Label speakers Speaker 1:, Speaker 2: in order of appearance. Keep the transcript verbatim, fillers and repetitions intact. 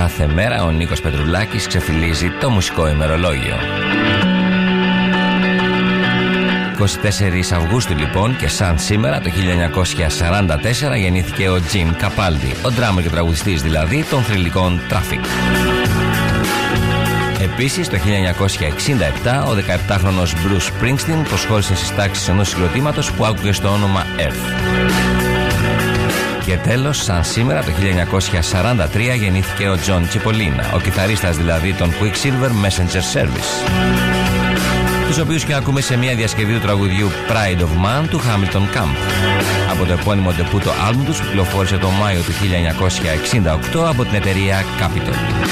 Speaker 1: κάθε μέρα ο Νίκος Πετρουλάκης ξεφυλίζει το μουσικό ημερολόγιο. είκοσι τέσσερις Αυγούστου λοιπόν και σαν σήμερα το χίλια εννιακόσια σαράντα τέσσερα γεννήθηκε ο Jim Capaldi, ο ντράμερ και τραγουδιστής δηλαδή των θρυλικών Traffic. Επίσης το χίλια εννιακόσια εξήντα επτά ο δεκαεπτάχρονος Bruce Springsteen προσχώρησε στις τάξεις ενός συγκροτήματος που άκουγε στο όνομα Earth. Και τέλος, σαν σήμερα το χίλια εννιακόσια σαράντα τρία γεννήθηκε ο John Cipollina, ο κιθαρίστας δηλαδή των Quicksilver Messenger Service, τους οποίους και ακούμε σε μια διασκευή του τραγουδιού Pride of Man του Hamilton Camp, από το επώνυμο ντεπούτο άλμπουμ τους που κυκλοφόρησε τον Μάιο του χίλια εννιακόσια εξήντα οκτώ από την εταιρεία Capitol.